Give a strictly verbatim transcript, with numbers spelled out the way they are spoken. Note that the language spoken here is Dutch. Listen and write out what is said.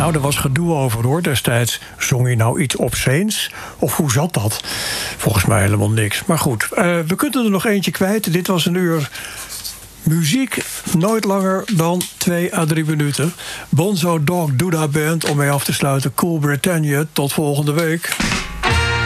Nou, daar was gedoe over, hoor, destijds. Zong je nou iets obsceens? Of hoe zat dat? Volgens mij helemaal niks. Maar goed, uh, we kunnen er nog eentje kwijt. Dit was een uur muziek, nooit langer dan twee à drie minuten. Bonzo Dog Doodah Band, om mee af te sluiten. Cool Britannia, tot volgende week.